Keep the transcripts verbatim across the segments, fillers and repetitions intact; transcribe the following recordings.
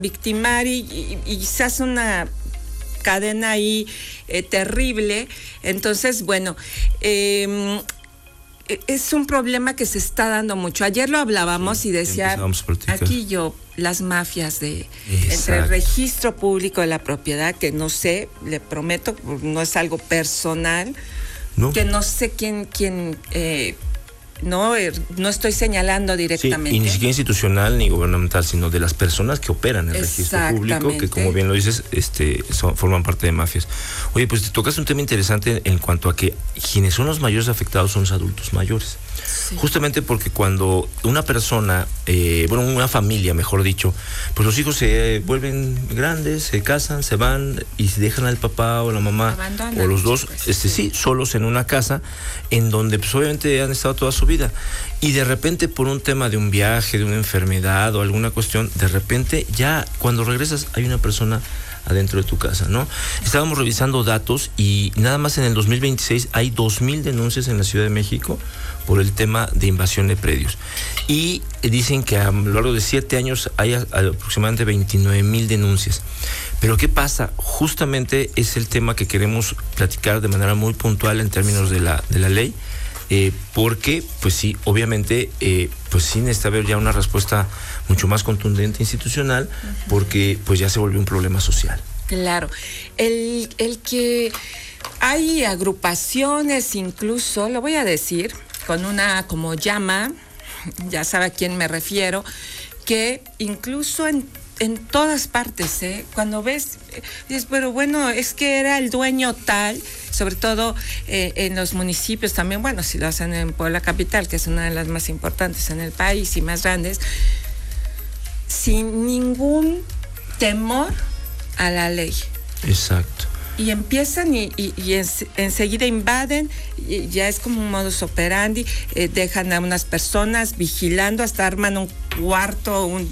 victimar y, y, y se hace una cadena ahí eh, terrible. Entonces, bueno, eh, es un problema que se está dando mucho. Ayer lo hablábamos sí, y decía, aquí yo, las mafias de Exacto. entre el registro público de la propiedad, que no sé, le prometo, no es algo personal, ¿no? Que no sé quién, quién eh, no, no estoy señalando directamente. Sí, y ni siquiera institucional ni gubernamental, sino de las personas que operan en el registro público, que como bien lo dices, este, son, forman parte de mafias. Oye, pues te tocas un tema interesante en cuanto a que quienes son los mayores afectados son los adultos mayores. Sí. Justamente porque cuando una persona, eh, bueno, una familia, mejor dicho, pues los hijos se vuelven grandes, se casan, se van y se dejan al papá o la mamá Abandonan, o los dos, chicos, este, sí. sí, solos en una casa en donde pues obviamente han estado toda su vida. Y de repente por un tema de un viaje, de una enfermedad o alguna cuestión, de repente ya cuando regresas hay una persona adentro de tu casa, ¿no? Estábamos revisando datos y nada más en el dos mil veintiséis hay dos mil denuncias en la Ciudad de México por el tema de invasión de predios. Y dicen que a lo largo de siete años hay aproximadamente veintinueve mil denuncias. Pero ¿qué pasa? Justamente es el tema que queremos platicar de manera muy puntual en términos de la, de la ley. Eh, porque, pues sí, obviamente, eh, pues sí necesita haber ya una respuesta mucho más contundente institucional, uh-huh. porque pues ya se volvió un problema social. Claro, el, el que hay agrupaciones incluso, lo voy a decir, con una como llama, ya sabe a quién me refiero, que incluso en en todas partes, ¿eh? Cuando ves, dices, pero bueno, es que era el dueño tal, sobre todo eh, en los municipios también, bueno, si lo hacen en Puebla Capital, que es una de las más importantes en el país y más grandes, sin ningún temor a la ley. Exacto. Y empiezan y, y, y en, enseguida invaden, y ya es como un modus operandi, eh, dejan a unas personas vigilando, hasta arman un cuarto, un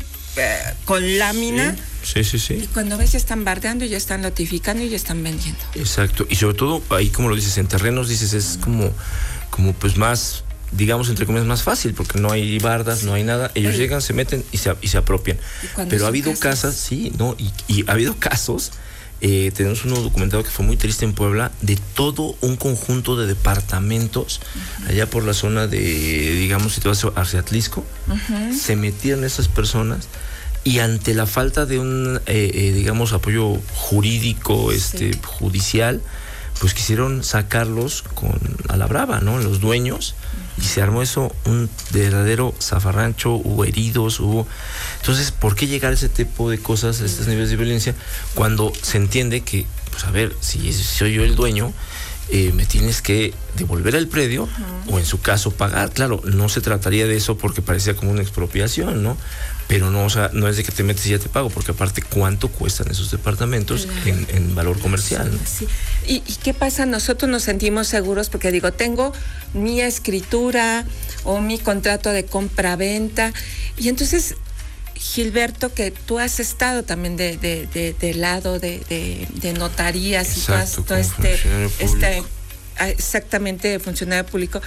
con lámina. Sí, sí, sí. Y cuando ves ya están bardeando, ya están notificando y ya están vendiendo. Exacto. Y sobre todo, ahí como lo dices, en terrenos dices, es como, como pues más, digamos, entre comillas, más fácil, porque no hay bardas, sí. no hay nada. Ellos sí. llegan, se meten y se, y se apropian. ¿Y Pero ha habido casas? casas, sí, no, y, y ha habido casos. Eh, tenemos uno documentado que fue muy triste en Puebla, de todo un conjunto de departamentos, uh-huh. allá por la zona de, digamos, si te vas hacia Atlisco, uh-huh. se metieron esas personas y ante la falta de un, eh, eh, digamos, apoyo jurídico, este, sí. judicial, pues quisieron sacarlos con a la brava, ¿no? Los dueños, uh-huh. y se armó eso, un verdadero zafarrancho, hubo heridos, hubo... Entonces, ¿por qué llegar a ese tipo de cosas, a estos niveles de violencia, cuando se entiende que, pues a ver, si soy yo el dueño, eh, me tienes que devolver el predio, uh-huh. o en su caso pagar? Claro, no se trataría de eso porque parecía como una expropiación, ¿no? Pero no, o sea, no es de que te metes y ya te pago, porque aparte, ¿cuánto cuestan esos departamentos claro. en, en valor comercial? ¿no? Sí. ¿Y, ¿Y qué pasa? Nosotros nos sentimos seguros porque digo, tengo mi escritura o mi contrato de compra-venta, y entonces... Gilberto, que tú has estado también de, de, de, de lado de, de, de notarías Exacto, y todo este, este exactamente funcionario público,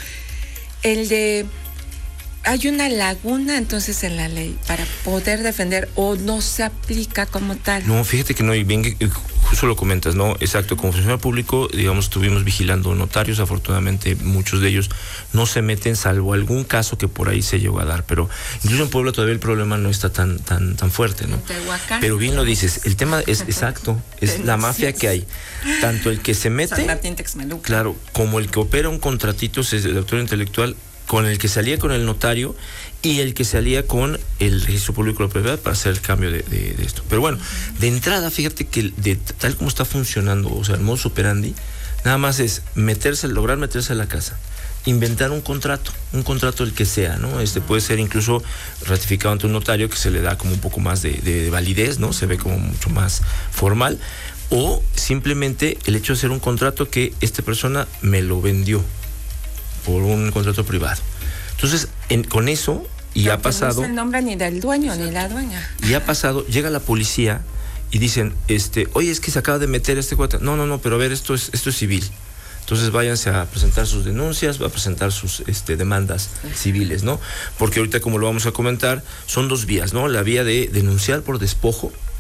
el de hay una laguna entonces en la ley para poder defender o no se aplica como tal. No, fíjate que no, y bien que justo lo comentas, ¿no? Exacto, como funcionario público, digamos, estuvimos vigilando notarios, afortunadamente muchos de ellos no se meten, salvo algún caso que por ahí se llegó a dar, pero incluso en Puebla todavía el problema no está tan tan tan fuerte, ¿no? Pero bien lo dices, el tema es exacto, es la mafia que hay, tanto el que se mete, San Martín Texmelucan, claro, como el que opera un contratito, es el autor intelectual, con el que salía con el notario y el que salía con el registro público de la propiedad para hacer el cambio de, de, de esto. Pero bueno, de entrada, fíjate que de, tal como está funcionando, o sea, el modus operandi, nada más es meterse, lograr meterse a la casa, inventar un contrato, un contrato el que sea, ¿no? Este puede ser incluso ratificado ante un notario, que se le da como un poco más de, de, de validez, ¿no? Se ve como mucho más formal, o simplemente el hecho de hacer un contrato que esta persona me lo vendió por un contrato privado. Entonces, en, con eso, y Pero ha pasado... No se nombra ni del dueño ni la dueña. Y ha pasado, llega la policía y dicen, este, oye, es que se acaba de meter este cuate. No, no, no, pero a ver, esto es, esto es civil. Entonces váyanse a presentar sus denuncias, va a presentar sus este, demandas civiles, ¿no? Porque ahorita, como lo vamos a comentar, son dos vías, ¿no? La vía de denunciar por despojo,